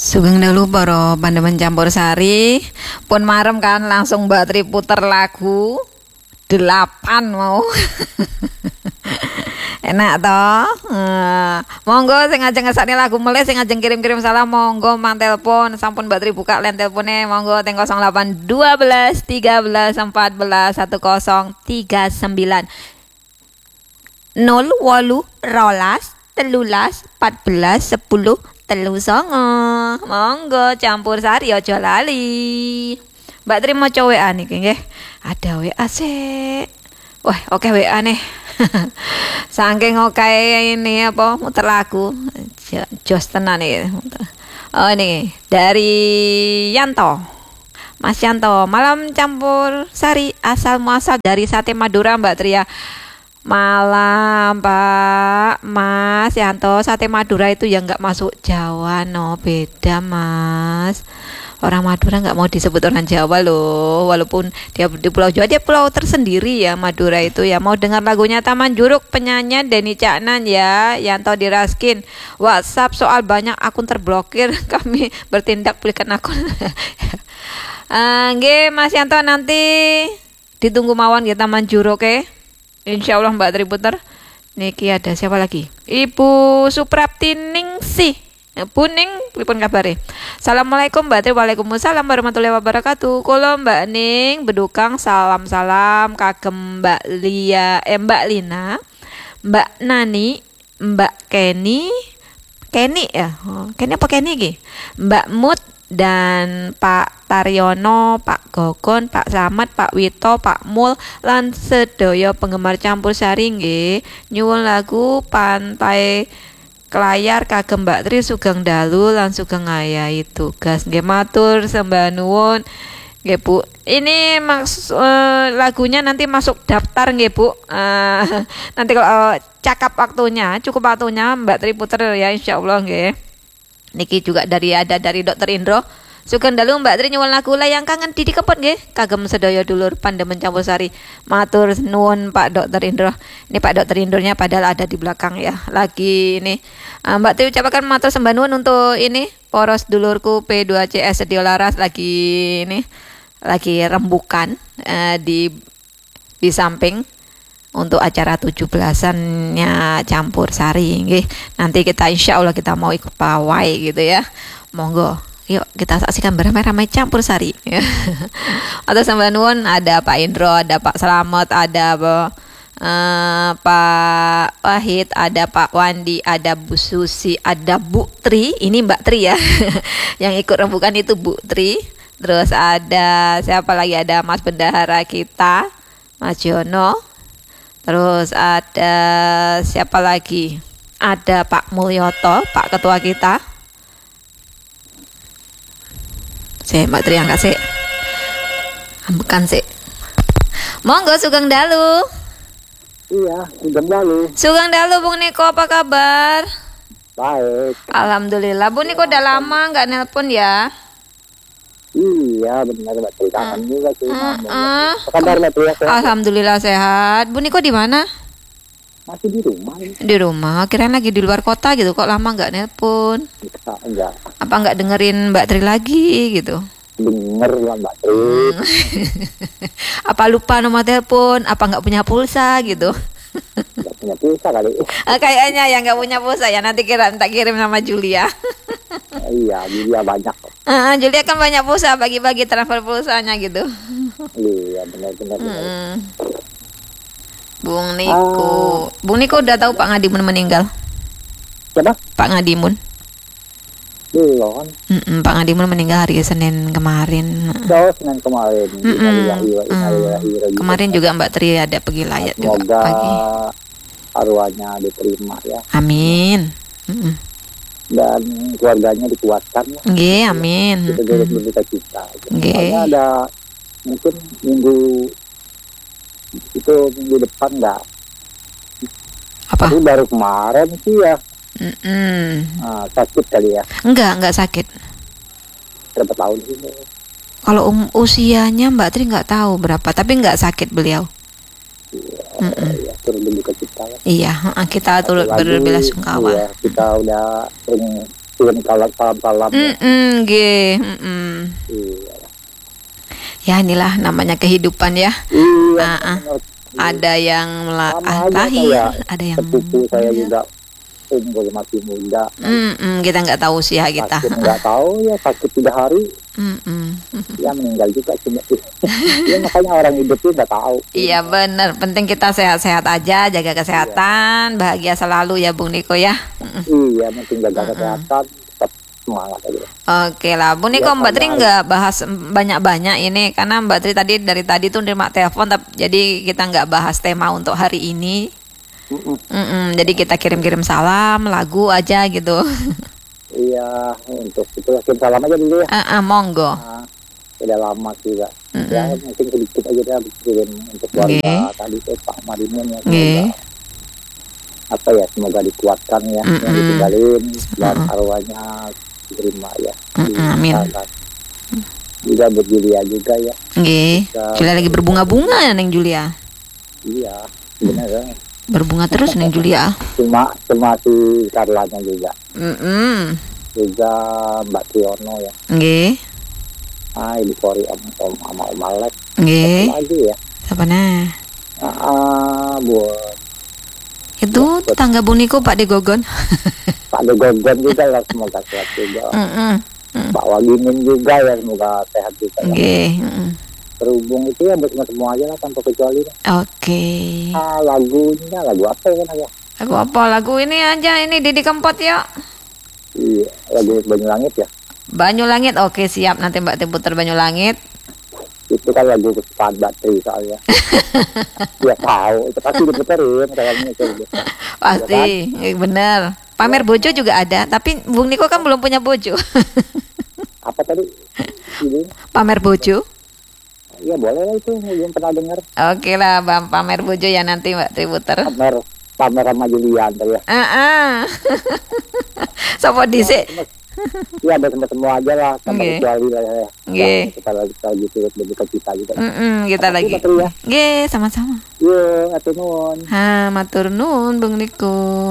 Sugeng dalu para pandemen campur sari. Pun marem kan langsung Mbak Tri puter lagu 8 mau. Enak toh? Monggo sing ajeng ngesakne lagu melih, sing ajeng kirim-kirim salam monggo mang telepon. Sampun Mbak Tri buka line telepone monggo teng 08 12 13 14 1039 08 13 14 10 monggo campur sari aja lali. Mbak Tri mau coba WA nih nggih. Ada WA sih. Wah, oke WA nih. Saking oke ini apa muter lagu. Jos tenan nih. Oh ini dari Yanto. Mas Yanto, malam campur sari asal muasal dari Sate Madura Mbak Tri ya. Malam Pak Mas Yanto, Sate Madura itu yang nggak masuk Jawa, no beda Mas. Orang Madura nggak mau disebut orang Jawa loh, walaupun dia di Pulau Jawa, dia pulau tersendiri ya Madura itu ya. Mau dengar lagunya Taman Juruk penyanyian Denny Caknan ya, Yanto diraskin. WhatsApp soal banyak akun terblokir, kami bertindak pulihkan akun. Nggih Mas Yanto, nanti ditunggu mawon ya Taman Juruk ya. Insya Allah Mbak Tri puter. Niki ada siapa lagi? Ibu Suprapti Ningsih. Puning, pripun kabare? Assalamualaikum Mbak Tri. Waalaikumsalam warahmatullahi wabarakatuh. Kula Mbak Ning bedukang salam-salam kagem Mbak Mbak Lina, Mbak Nani, Mbak Kenny ya. Kenny apa Kenny iki? Mbak Mut dan Pak Taryono, Pak Gogon, Pak Slamet, Pak Wito, Pak Mul lan sedaya penggemar campur sari nggih. Nyuwun lagu Pantai Kelayar kagem Mbak Tri sugeng dalu lan sugeng ngayahi tugas. Nggih matur sembah nuwun. Nggih Bu. Ini lagunya nanti masuk daftar nggih Bu. Nanti kalau cukup waktunya Mbak Tri puter ya insyaallah nggih. Niki juga dari Dokter Indro. Sugeng dalu Mbak Tri nyuwun lagu Layang Kangen Didi Kempot nggih kagem sedaya dulur pandemen campur sari. Matur nuwun Pak Dokter Indro. Ini Pak Dokter Indronya padahal ada di belakang ya. Lagi ini Mbak Tri ucapkan matur sembah nuwun untuk ini poros dulurku P2CS Sedio Laras lagi rembukan di samping untuk acara 17-annya campur sari nggih. Nanti kita insya Allah kita mau ikut pawai gitu ya. Monggo. Yuk kita saksikan beramai-ramai campur sari. Atau sembah nuwun ada Pak Indro, ada Pak Slamet, ada Pak Wahid, ada Pak Wandi, ada Bu Susi, ada Bu Tri. Ini Mbak Tri ya. Yang ikut rembukan itu Bu Tri. Terus ada siapa lagi? Ada Mas Bendahara kita, Mas Jono. Terus ada siapa lagi? Ada Pak Mulyoto, Pak Ketua kita. Saya Mbak Tri angkat sih. Ambekan sih. Monggo sugeng dalu. Iya, sugeng dalu. Sugeng dalu Bung Niko, apa kabar? Baik. Alhamdulillah. Bung Niko udah lama nggak nelpon ya? Iya, benar Mbak Tri. Kangen juga sih. Apa kabar Mbak Tri? Alhamdulillah sehat. Bung Niko di mana? Masih di rumah. Di rumah. Kirain lagi di luar kota gitu. Kok lama nggak nelpon? Enggak. Apa nggak dengerin Mbak Tri lagi gitu? Denger lah Mbak Tri. Apa lupa nomor telepon? Apa nggak punya pulsa gitu? Nggak punya pulsa kali. Kayaknya ya nggak punya pulsa ya. Nanti tak kirim sama Julia. Iya, Julia banyak. Julia kan banyak pulsa, bagi-bagi transfer pulsanya gitu. Iya, benar. Bung Niko udah tahu Pak Ngadimun meninggal? Siapa? Pak Ngadimun. Belum. Pak Ngadimun meninggal hari Senin kemarin. Senin kemarin. Kemarin juga Mbak Tri ada pergi layat juga pagi. Semoga arwahnya diterima ya. Amin. Dan keluarganya dikuatkan. Nggih, amin. Kita turut berduka cita. Nggih. Ada mungkin minggu depan enggak. Apa? Tapi baru kemarin sih ya. Sakit kali ya. Enggak sakit. Berapa tahun sih? Kalau usianya Mbak Tri nggak tahu berapa, tapi nggak sakit beliau. Iya, turut berduka cita. Iya, kita turut berbela sungkawa. Iya, kita udah sering kirim salam-salam ya. Nggih, Iya. ya inilah namanya kehidupan ya. Iya. Ah, ada yang Sama aja lahir, kayak ada yang sepupu saya meninggal. juga umur masih muda. Kita nggak tahu sih ya kita. Sakit nggak tahu ya, sakit 3 hari Mm-mm. ya meninggal juga cuma. Ya makanya orang hidup itu nggak tahu. Iya benar, penting kita sehat-sehat aja, jaga kesehatan, bahagia selalu ya Bung Niko ya. Iya, mungkin jaga kesehatan, tetap semangat aja. Oke lah, Bung Niko, Ya, Mbak Tri santai. nggak bahas dari ini karena Mbak Tri dari tadi tuh nerima telepon, jadi kita nggak bahas tema untuk hari ini. Jadi kita kirim-kirim salam, lagu aja gitu. Iya, untuk itu kirim salam aja dulu ya. Monggo. Nah, udah lama juga. Ya mungkin sedikit aja deh kirim untuk keluarga tadi tuh Pak Marimun ya. Semoga apa ya, semoga dikuatkan ya, yang ditinggalin dan arwahnya diterima ya. Amin. Juga buat Julia juga ya. Nggih. Julia lagi berbunga-bunga Neng Julia. Iya, benar ya. Berbunga terus Neng Julia. Cuma si Carlanya juga. Juga Mbak Triono ya. Nggih. Ibu Kori Om Malek. Nggih. Lagi ya. Siapa nah? Buat Itu tetangga Bung Niko, Pak Degogon. Pak Degogon juga ya, semoga sehat juga. Pak Wagimin juga ya, semoga sehat juga ya. Nggih. Terhubung itu ya buat semua aja lah tanpa kecuali. Oke. Lagunya lagu apa ya kan ya? Lagu apa? Lagu ini aja, ini Didi Kempot ya. Iya, lagu Banyu Langit ya. Banyu Langit, oke siap, nanti Mbak Tri putar Banyu Langit. Itu kan lagu kesukaan Mbak Tri soalnya. Dia tahu, itu pasti diputerin kayaknya itu. Pasti, bener. Pamer bojo juga ada, tapi Bung Niko kan belum punya bojo. Apa tadi? Ini? Pamer bojo. Iya boleh lah, itu belum pernah dengar. Oke lah, Bang, pamer bojo ya nanti Mbak Tri putar. Pamer sama Julian tadi ya. Sopo dhisik. Iya, ada semua aja lah, tanpa kecuali lah ya. Nggih. Kita lagi turut berduka cita juga. Kita lagi. Ya. Nggih, sama-sama. Yo, atur nuwun. Matur nuwun Bung Niko.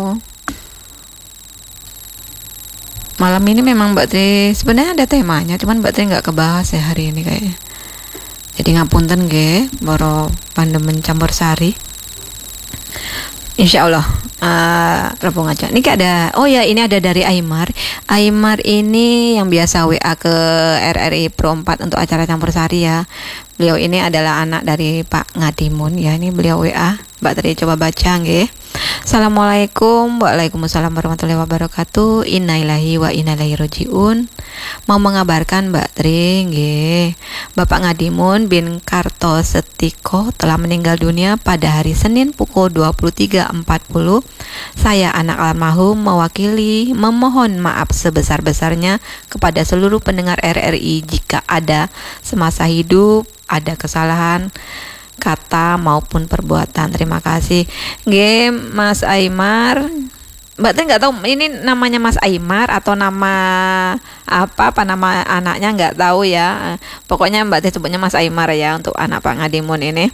Malam ini memang Mbak Tri sebenarnya ada temanya, cuman Mbak Tri nggak kebahas ya hari ini kayaknya. Jadi ngapunten nggih, boro pandemen campur sari. Insya Allah rampung aja. Ini ada, oh ya ini ada dari Aymar. Aymar ini yang biasa WA ke RRI Pro 4 untuk acara campur sari ya. Beliau ini adalah anak dari Pak Ngadimun ya. Ini beliau WA. Mbak Tri coba baca nggih. Assalamualaikum. Waalaikumsalam warahmatullahi wabarakatuh. Innalillahi wa inna ilaihi rajiun. Mau mengabarkan Mbak Tri nggih, Bapak Ngadimun bin Kartosetiko telah meninggal dunia pada hari Senin pukul 23.40. Saya anak almarhum mewakili memohon maaf sebesar-besarnya kepada seluruh pendengar RRI jika ada semasa hidup ada kesalahan kata maupun perbuatan. Terima kasih nggih Mas Aymar. Mbak Tri nggak tahu ini namanya Mas Aymar atau nama apa nama anaknya, nggak tahu ya. Pokoknya Mbak Tri sebutnya Mas Aymar ya untuk anak Pak Ngadimun ini.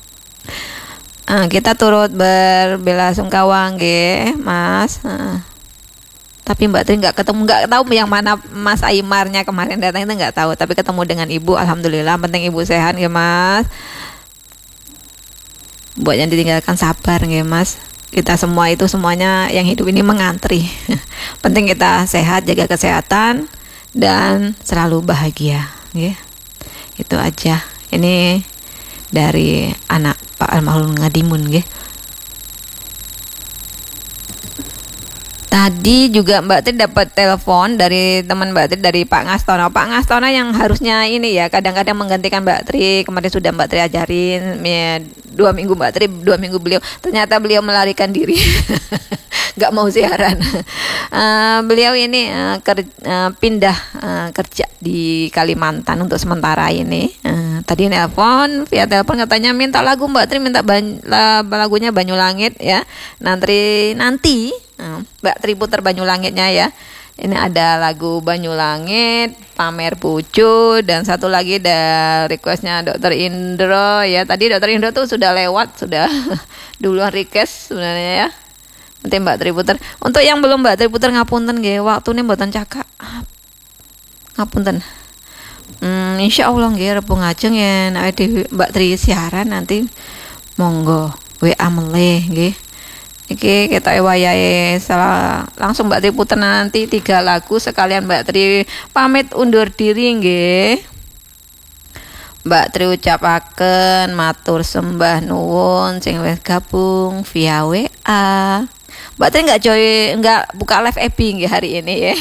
Kita turut berbelasungkawa nggih Mas. Tapi Mbak Tri nggak tahu yang mana Mas Aymarnya kemarin datang itu nggak tahu. Tapi ketemu dengan Ibu, alhamdulillah. Penting Ibu sehat nggih Mas. Buat yang ditinggalkan sabar nggih Mas. Kita semua itu semuanya yang hidup ini mengantri. Penting kita sehat, jaga kesehatan dan selalu bahagia nggih. Itu aja. Ini dari anak Pak almarhum Ngadimun nggih. Tadi juga Mbak Tri dapat telepon dari teman Mbak Tri, dari Pak Ngastono. Pak Ngastono yang harusnya ini ya kadang-kadang menggantikan Mbak Tri. Kemarin sudah Mbak Tri ajarin ya, 2 minggu Mbak Tri, 2 minggu beliau. Ternyata beliau melarikan diri. Nggak mau siaran. Beliau ini pindah kerja di Kalimantan untuk sementara ini. Tadi via telepon katanya minta lagu Mbak Tri, minta lagunya Banyu Langit ya. Nanti Mbak Tri putar Banyu Langitnya ya. Ini ada lagu Banyu Langit, Pamer Pucu, dan satu lagi ada requestnya Dokter Indro ya. Tadi Dokter Indro tuh sudah lewat, sudah duluan request sebenarnya ya. Nanti Mbak Tri puter. Untuk yang belum Mbak Tri puter ngapunten nggih, waktune mboten cakak. Ngapunten. Insya Allah nggih Rebo ngajeng yen Mbak Tri siaran nanti monggo WA meleh nggih. Iki ketoke wayahe salah langsung Mbak Tri puter nanti 3 lagu sekalian Mbak Tri pamit undur diri nggih. Mbak Tri ucapaken matur sembah nuwun sing wis gabung via WA. Mbak Tri enggak buka live FB nggih hari ini ya.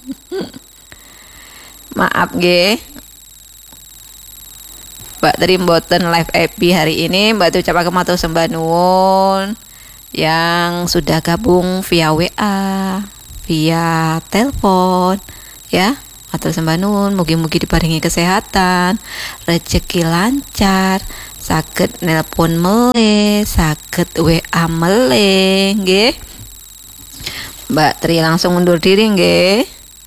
Maaf nggih. Mbak Tri mboten live FB hari ini. Mbak Tri ucapaken matur sembah nuwun yang sudah gabung via WA, via telepon ya. Matur sembah nuwun, mugi-mugi diparingi kesehatan, rezeki lancar, saged nelpon meleh, saged WA meleh nggih. Mbak Tri langsung undur diri nggih.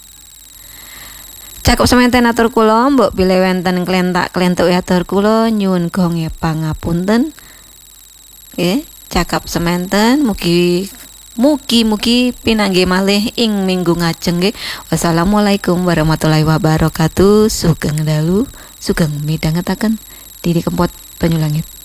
Cakup semanten atur kula, mbok bilih wonten klentak-klentuk atur kula nyuwun gong pangapunten. Nggih, cakap semanten mugi pinanggih malih ing minggu ngajeng nggih. Wassalamualaikum warahmatullahi wabarakatuh. Sugeng dalu, sugeng midhangetaken Didi Kempot Banyulangit.